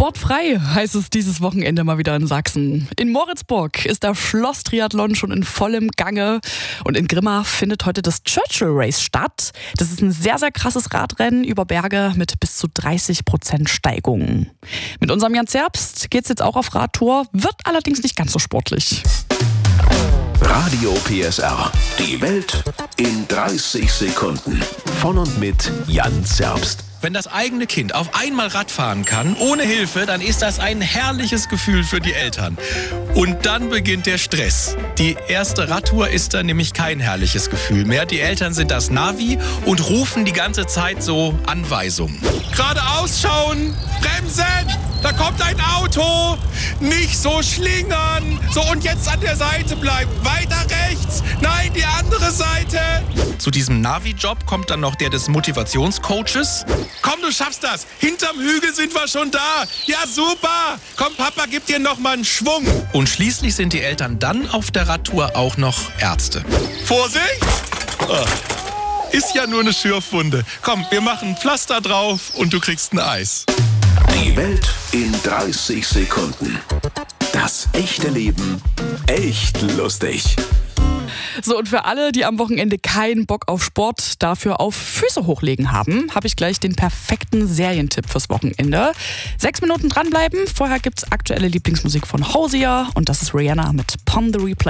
Sportfrei heißt es dieses Wochenende mal wieder in Sachsen. In Moritzburg ist der Schloss-Triathlon schon in vollem Gange und in Grimma findet heute das Churchill Race statt. Das ist ein sehr, sehr krasses Radrennen über Berge mit bis zu 30% Steigung. Mit unserem Jan Zerbst geht's jetzt auch auf Radtour, wird allerdings nicht ganz so sportlich. Radio PSR. Die Welt in 30 Sekunden. Von und mit Jan Zerbst. Wenn das eigene Kind auf einmal Rad fahren kann, ohne Hilfe, dann ist das ein herrliches Gefühl für die Eltern. Und dann beginnt der Stress. Die erste Radtour ist dann nämlich kein herrliches Gefühl mehr. Die Eltern sind das Navi und rufen die ganze Zeit so Anweisungen. Geradeaus schauen, bremsen, da kommt ein Auto, nicht so schlingern. So, und jetzt an der Seite bleiben, weiter rechts, nein, die andere Seite. Zu diesem Navi-Job kommt dann noch der des Motivationscoaches. Komm, du schaffst das. Hinterm Hügel sind wir schon da. Ja, super. Komm, Papa, gib dir noch mal einen Schwung. Und schließlich sind die Eltern dann auf der Radtour auch noch Ärzte. Vorsicht! Oh, ist ja nur eine Schürfwunde. Komm, wir machen ein Pflaster drauf und du kriegst ein Eis. Die Welt in 30 Sekunden. Das echte Leben echt lustig. So, und für alle, die am Wochenende keinen Bock auf Sport, dafür auf Füße hochlegen haben, habe ich gleich den perfekten Serientipp fürs Wochenende. 6 Minuten dranbleiben. Vorher gibt's aktuelle Lieblingsmusik von Hosier und das ist Rihanna mit Pon the Replay.